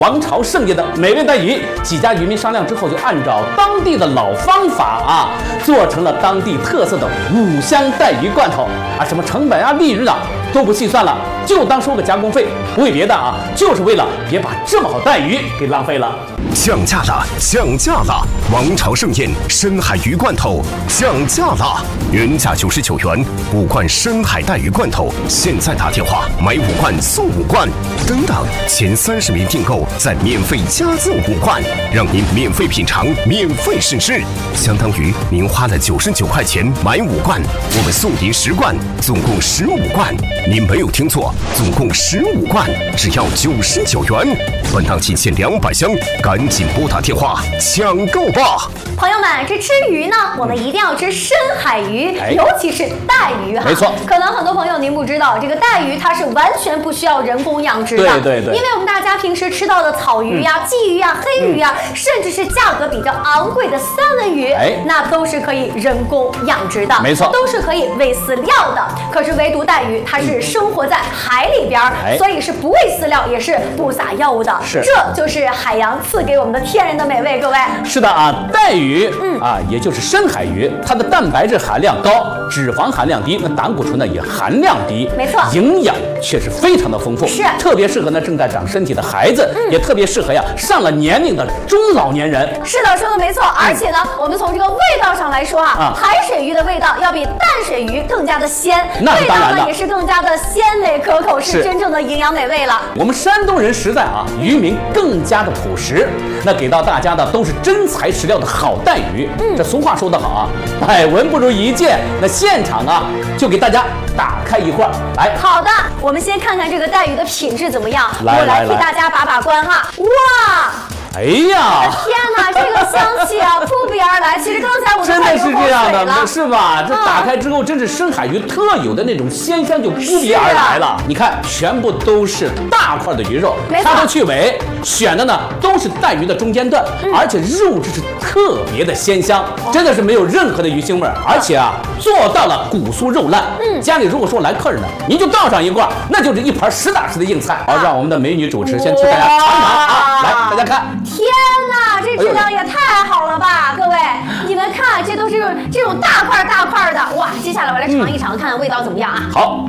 王朝盛宴的美味带鱼，几家渔民商量之后，就按照当地的老方法做成了当地特色的五香带鱼罐头什么成本利润都不细算了，就当收个加工费，不为别的就是为了别把这么好带鱼给浪费了。 降价了，降价了！王朝盛宴深海鱼罐头降价了，原价99元，5罐深海带鱼罐头，现在打电话买5罐送5罐，等等，前30名订购再免费加赠5罐，让您免费品尝，免费试吃，相当于您花了99块钱买5罐，我们送您10罐，总共15罐。您没有听错，总共15罐，只要99元。本档仅限200箱，赶紧拨打电话抢购吧！ 朋友们，这吃鱼呢，我们一定要吃深海鱼，尤其是带鱼没错。 可能很多朋友您不知道，这个带鱼它是完全不需要人工养殖的。 对。 因为我们大家平时吃到的草鱼鲫鱼黑鱼甚至是价格比较昂贵的三文鱼，那都是可以人工养殖的。 没错， 都是可以喂饲料的。可是唯独带鱼，它是生活在海里边，所以是不喂饲料，也是不撒药物的。 是， 这就是海洋赐给我们的天然的美味。各位， 是的带鱼也就是深海鱼，它的蛋白质含量高，脂肪含量低，那胆固醇呢也含量低， 没错， 营养却是非常的丰富， 是特别适合正在长身体的孩子，也特别适合上了年龄的中老年人。 是的，说的没错。而且呢，我们从这个味道上来说海水鱼的味道要比淡水鱼更加的鲜，味道呢也是更加的鲜美可口，是真正的营养美味了。 我们山东人实在渔民更加的朴实，那给到大家的都是真材实料的好带鱼。这俗话说得好百闻不如一见。那现场就给大家打开一罐来。 好的，我们先看看这个带鱼的品质怎么样。我来替大家把关哇！ 哎呀！ 天哪，这个香气扑鼻而来。其实刚才我真的是这样的，是吧？这打开之后，真是深海鱼特有的那种鲜香就扑鼻而来了。你看，全部都是大块的鱼肉，它都去尾，选的呢都是带鱼的中间段，而且肉质是特别的鲜香，真的是没有任何的鱼腥味，而且做到了骨酥肉烂。家里如果说来客人呢，您就倒上一罐，那就是一盘实打实的硬菜。好，让我们的美女主持先替大家尝尝来，大家看。 天哪，这质量也太好了吧！各位，你们看，这都是这种大块的。哇，接下来我来尝一尝，看看味道怎么样好，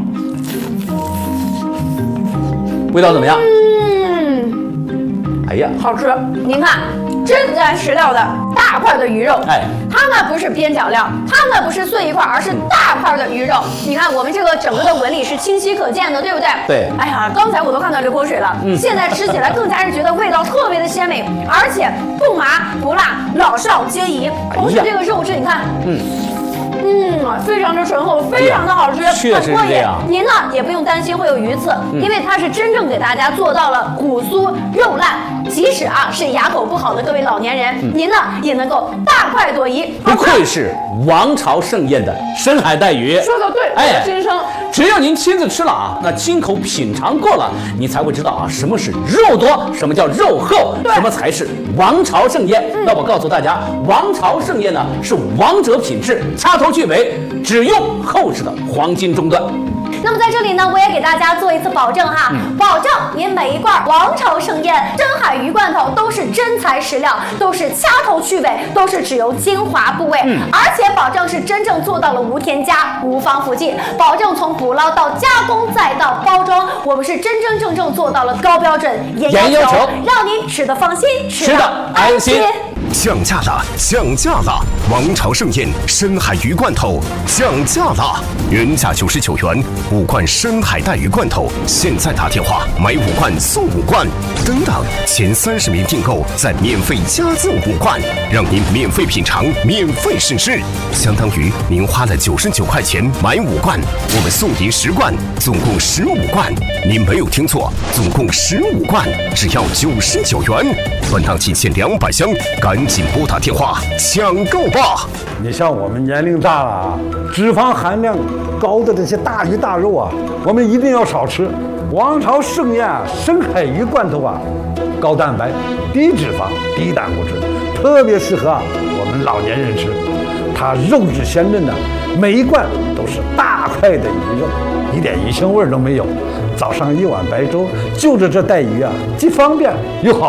味道怎么样？哎呀， 好吃！您看，真材实料的大块的鱼肉，它呢不是边角料，它呢不是碎一块，而是大块的鱼肉。你看我们这个整个的纹理是清晰可见的，对不对？ 对。 哎呀，刚才我都看到流口水了。现在吃起来更加是觉得味道特别的鲜美，而且不麻不辣，老少皆宜。同时这个肉质，你看，非常的醇厚，非常的好吃， 确实是这样。 您呢也不用担心会有鱼刺，因为它是真正给大家做到了骨酥肉烂，即使是牙口不好的各位老年人，您呢也能够大快朵颐。 不愧是王朝盛宴的深海带鱼， 说的对，我的心声。 只要您亲自吃了那亲口品尝过了，你才会知道什么是肉多，什么叫肉厚，什么才是王朝盛宴。那我告诉大家，王朝盛宴呢是王者品质，掐头去尾，只用厚实的黄金中段。 那么在这里呢，我也给大家做一次保证保证您每一罐王朝盛宴深海鱼罐头都是真材实料，都是掐头去尾，都是只有精华部位，而且保证是真正做到了无添加、无防腐剂，保证从捕捞到加工再到包装，我们是真真正正做到了高标准、严要求，让您吃得放心，吃得安心。 降价了，降价了！王朝盛宴深海鱼罐头降价了，原价99元，5罐深海带鱼罐头，现在打电话买5罐送5罐，等等，前30名订购再免费加赠5罐，让您免费品尝，免费试吃，相当于您花了99块钱买5罐，我们送您10罐，总共15罐。您没有听错，总共15罐，只要99元。本档仅限200箱，赶紧拨打电话抢购吧！ 你像我们年龄大了脂肪含量高的这些大鱼大肉我们一定要少吃。王朝盛宴深海鱼罐头高蛋白、低脂肪、低胆固醇，特别适合我们老年人吃。它肉质鲜嫩每一罐都是大块的鱼肉，一点鱼腥味都没有。早上一碗白粥，就着这带鱼既方便又好。